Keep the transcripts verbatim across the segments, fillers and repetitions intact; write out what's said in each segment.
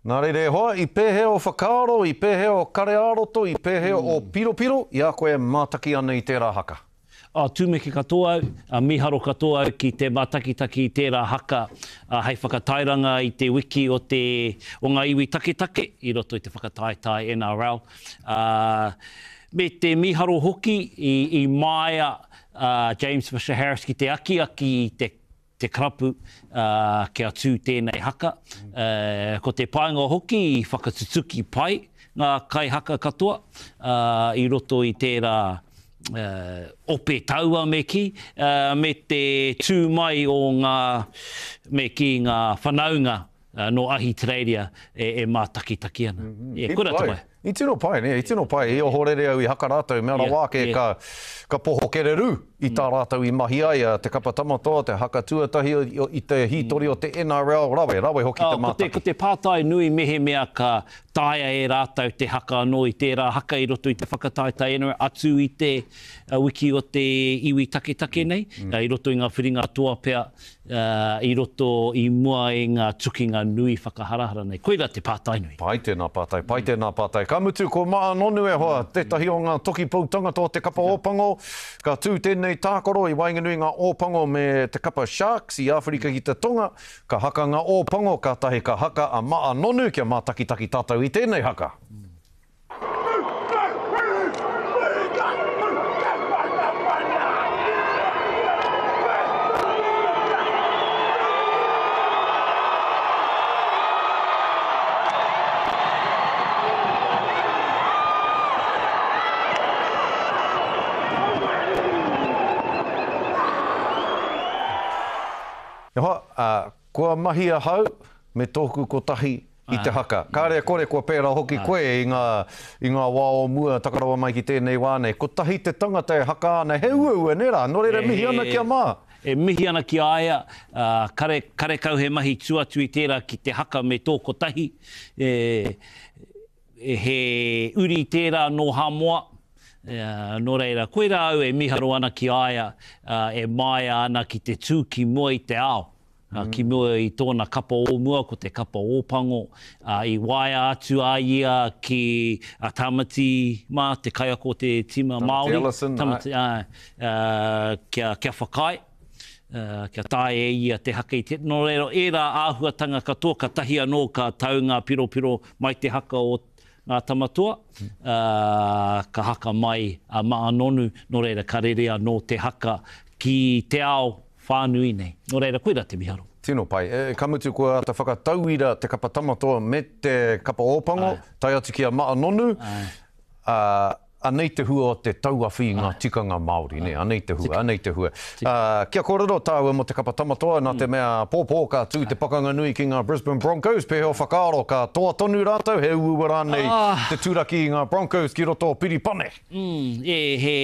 Nā reire hoa, i pēhea o whakaaro, i pēhea o karearoto, i pēhea mm. o piropiro, i a koe mātaki ana i tērā haka. A tūmeke katoa, a miharo katoa ki te mātakitaki i tērā haka, a hei whakatairanga i te wiki o te o ngā iwi taketake, i roto i te whakataetai N R L. Uh, me te miharo hoki i, i maia uh, James Fisher Harris ki te aki aki i te te karapu uh, kia tū tēnei haka. Uh, ko te painga hoki i whakatutuki pai ngā kai haka katoa uh, i roto i tērā uh, ope taua me ki, uh, me te tū mai o ngā me ki ngā whanaunga uh, no ahi Tereiria e, e mātakitaki ana. Mm-hmm. E, kura te pai. I tino pai, ne? I tino pai. I o horere au i haka rātou, mea yeah, wāke yeah. ka, ka poho kereru i tā rātou i mahi ai, te kapa tamatoa, te haka tuatahi i te hitori o te N R L, rawe, rawe hoki oh, te mātaki. Ko te, ko te pātai nui mehe mea ka tāia e rātou te haka anō i tērā haka i roto i te whakataetai enu atu i te uh, wiki o te iwi taketake nei, mm. uh, i roto i ngā whiringa toa pea, uh, i roto i mua i ngā tukinga nui whakaharahara nei. Koira te pātai nui. Pai tēnā pātai, pai tēnā pātai. Ka mutu ko maa nonu e hoa, tētahi o ngā toki pautanga tō te kapa ōpango, ka tū tēnei tākoro i wainganui ngā ōpango me te kapa Sharks i Āwherika ki te Tonga, ka haka ngā ōpango, ka tahi ka haka a maa nonu kia mātakitaki tātou i tēnei haka. Ia hoa, uh, kua mahi a hau me tōku kotahi i te haka. Kārea kore kua pērā hoki koe i ngā, i ngā wā o mua takarawa mai ki tēnei wānei. Kotahi te tangata e haka ana, he ua ua nera, nō reira mihi ana kia mā. E mihi ana ki aia, uh, kare, kare kau he mahi tuatu i tērā ki te haka me tō kotahi. E, he uri tērā no hamoa. Uh, nō reira, koira au e miharo ana ki aia, uh, e maia ana ki te tū ki mua i te ao. Uh, mm. Ki mua i tōna kapa o mua, ko te kapa ōpango, uh, i waia atu a ia ki a Tamati mā, te kaia ko te tima Māori. Tamati, uh, uh, kia, kia whakai, uh, kia tae e ia te haka i te. Nō reira, era āhuatanga katoa, ka tahi anō ka taunga piro-piro mai te haka o ngā tamatoa, uh, ka haka mai a maa nonu, nō reira ka rerea no te haka ki te ao whānui nei. Nō reira, koira te miharo. Tino pai, e, ka mutu kua te whakatauira te kapa tamatoa me te kapa ōpango, uh. tai atu ki a maa nonu, uh. Uh, anei te hua o te tauawhi ngā tikanga Māori, ne, anei te hua, anei te hua. Uh, kia kōrero tāua mo te kapa tamatoa, nā te mea pōpō ka tū te pakanga nui ki ngā Brisbane Broncos, pēhe o whakaaro ka toa tonu rātou, he ua rānei ah. te tūraki i ngā Broncos ki roto o Piripane. Mm, e, he...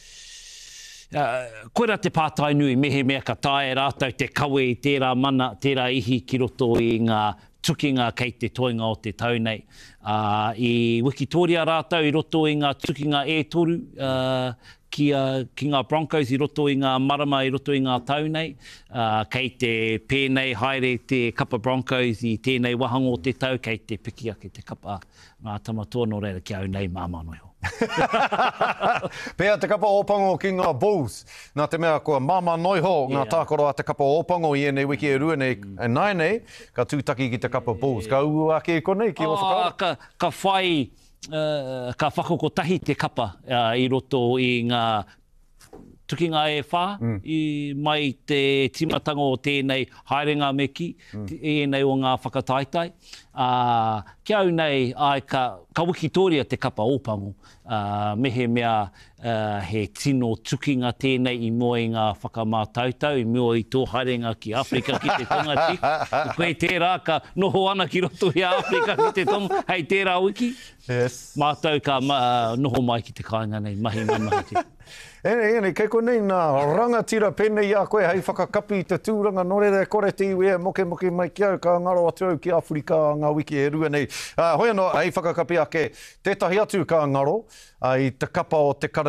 Uh, koira te pātai nui, mehe mea ka tae rātou te kawe i tērā mana, tērā ihi ki roto i ngā tukinga kei te toinga o te taunei. Uh, I Wikitoria rātou i roto i ngā tukinga e toru uh, ki, uh, ki ngā Broncos, i roto i ngā marama, i roto i ngā taunei. Uh, kei te pēnei haere te kapa Broncos i tēnei wahango o te tau, kei te piki ake te kapa ngā tamatoa no reira ki au nei māmanoiho. Pea te kapa ōpango ki ngā Bulls, nā te mea kua māma noiho ngā yeah. tākoro a te kapa ōpango i enei wiki e rua nei, mm. e nai nei, ka tūtaki ki te kapa Bulls. Yeah. Ka uu ake e konei ki oh, o whakaara? Ka, ka whai, uh, ka whakokotahi te kapa uh, i roto i ngā tukinga e whā, mm. i mai te timatanga o tēnei haerenga me ki, mm. tēnei o ngā whakataetai. Uh, kia au nei, ai ka, ka Wikitoria te kapa ōpango, uh, mehe mea uh, he tino tukinga tēnei i mua i ngā whakamātautau, i mua i tō haerenga ki Āwherika ki te Tonga ti. Koe tērā ka noho ana ki roto i Āwherika ki te Tonga, hei tērā wiki. Yes. Mātau ka uh, noho mai ki te kāinga nei, mahi mai mahi te. Ene, ene, kei konei nā rangatira pēnei a koe, hei whakakapi i te tūranga, nō reira kore te iwi e moke moke mai ki au, ka ngaro atu au ki Āwherika ngā wiki e rua nei. Uh, hoi anō, hei whakakapi ake, tētahi atu ka ngaro, uh, i te kapa o te kare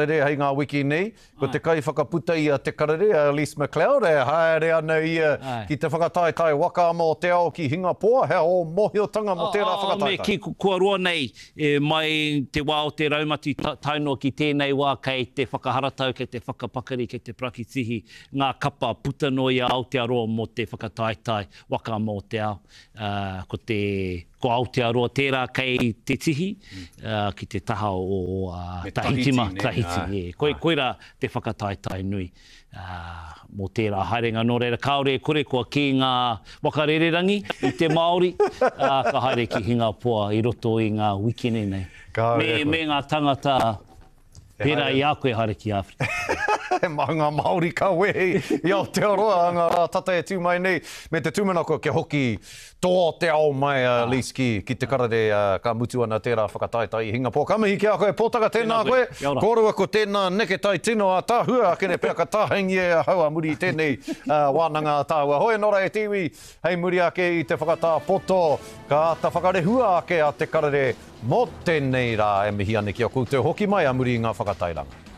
karere hei ngā wiki nei, ko te kai whakaputa i a te karere, a Elise McLeod, e haere ana ia Ai. ki te whakataetai waka mō te ao ki Hingapoa, hea o mohiotanga mō tērā Oh, me whakataetai. ki ku- kua roa nei, e, mai te wā o te raumati ta- tainoa ki tēnei wā, kei te whakaharatau, kei te whakapakari, kei te prakitihi, ngā kapa puta no i a Aotearoa mō te whakataetai waka mō te ao. Uh, ko te ko Aotearoa tērā kei te tihi, uh, ki te taha o uh, Me Tahitima, Tahiti, ne? Tahiti, Ai. yeah. Koe, koera te whakataetai nui. Uh, mō tērā haerenga nō reira kaore kore kua ki ngā wakarererangi i te Māori, uh, ka haere ki Hingapoa i roto i ngā wikene nei. Ka Me, haere koe. me ngā tangata pērā haere. i a koe haere ki Afrika. He maunga Māori ka wehi i Aotearoa, ngā rā tata e tū mai nei. Me te tūmanako ke hoki tō te ao mai, uh, Elise, ki, ki te karare uh, ka mutu ana tērā whakataetai i Hingapoa. Ka mihi ki a koe, pōtaka tēnā Tēnā koe. koe. Kia ora. Kōrua ko tēnā neke tai tino a tāhua, kene pēr ka tāhengi e a haua muri i tēnei uh, wānanga tāua. Hoi nora e tiwi, hei muri ake i te whakatā poto, ka ata whakarehua ake a te karare mō tēnei rā e mihi ane ki a koutou hoki mai a muri i ngā whakatairanga.